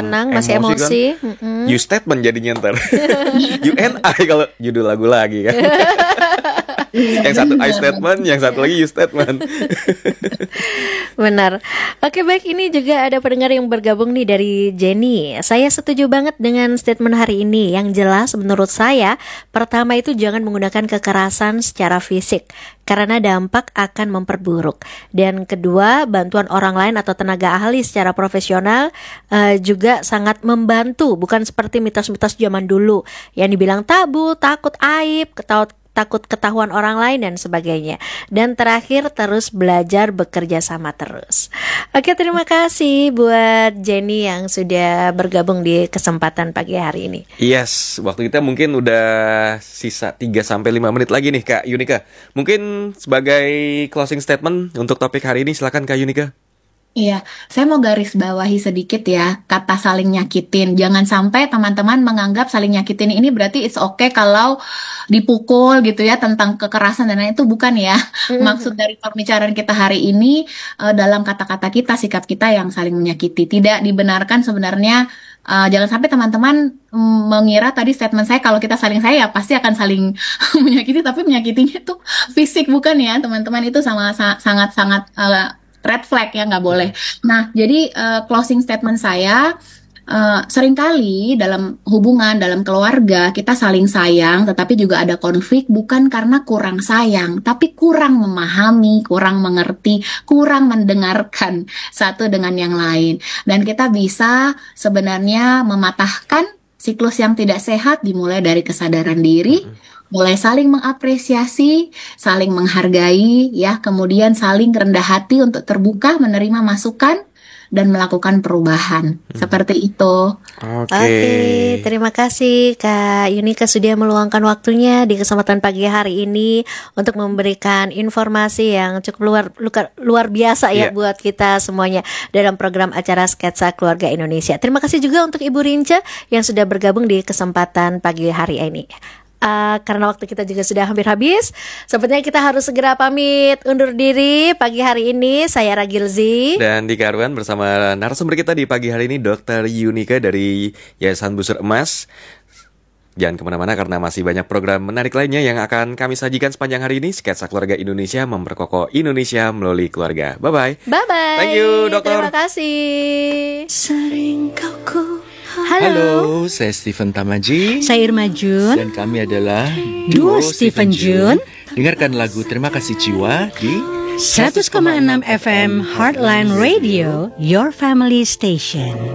tenang, masih emosi kan? You statement jadinya ntar. You and I kalau judul lagu lagi kan. Yang satu I statement, yang satu lagi you statement. Benar. Oke, baik, ini juga ada pendengar yang bergabung nih dari Jenny. Saya setuju banget dengan statement hari ini. Yang jelas menurut saya, pertama itu jangan menggunakan kekerasan secara fisik karena dampak akan memperburuk. Dan kedua, bantuan orang lain atau tenaga ahli secara profesional juga sangat membantu. Bukan seperti mitos-mitos zaman dulu yang dibilang tabu, takut aib, takut ketahuan orang lain dan sebagainya. Dan terakhir, terus belajar bekerja sama terus. Oke, terima kasih buat Jenny yang sudah bergabung di kesempatan pagi hari ini. Yes, waktu kita mungkin udah sisa 3-5 menit lagi nih Kak Yunika. Mungkin sebagai closing statement untuk topik hari ini, silakan Kak Yunika. Iya, saya mau garis bawahi sedikit ya, kata saling nyakitin. Jangan sampai teman-teman menganggap saling nyakitin ini berarti it's okay kalau dipukul gitu ya, tentang kekerasan dan lain, itu bukan ya. Maksud dari pembicaraan kita hari ini, dalam kata-kata kita, sikap kita yang saling menyakiti. Tidak dibenarkan sebenarnya, jangan sampai teman-teman mengira tadi statement saya kalau kita saling saya pasti akan saling menyakiti, tapi menyakitinya itu fisik, bukan ya teman-teman. Itu sangat-sangat red flag ya, nggak boleh. Nah, jadi closing statement saya, seringkali dalam hubungan, dalam keluarga, kita saling sayang, tetapi juga ada konflik bukan karena kurang sayang, tapi kurang memahami, kurang mengerti, kurang mendengarkan satu dengan yang lain. Dan kita bisa sebenarnya mematahkan siklus yang tidak sehat dimulai dari kesadaran diri, mulai saling mengapresiasi, saling menghargai, ya, kemudian saling rendah hati untuk terbuka menerima masukan dan melakukan perubahan. Seperti itu. Oke, terima kasih Kak Yunika sudah meluangkan waktunya di kesempatan pagi hari ini untuk memberikan informasi yang cukup luar biasa ya buat kita semuanya dalam program acara Sketsa Keluarga Indonesia. Terima kasih juga untuk Ibu Rinca yang sudah bergabung di kesempatan pagi hari ini. Karena waktu kita juga sudah hampir habis, sepertinya kita harus segera pamit undur diri pagi hari ini. Saya Ragilzi dan Dika Arwan bersama narasumber kita di pagi hari ini, Dr. Yunika dari Yayasan Busur Emas. Jangan kemana-mana karena masih banyak program menarik lainnya yang akan kami sajikan sepanjang hari ini. Sketsa Keluarga Indonesia, memperkokoh Indonesia melalui keluarga. Bye-bye. Bye-bye. Thank you, Dokter. Terima kasih. Sering kau Halo, saya Stephen Tamaji. Saya Irma Jun. Dan kami adalah Duo Stephen Jun. Dengarkan lagu Terima Kasih Jiwa di 100,6 FM Heartline Radio, your family station.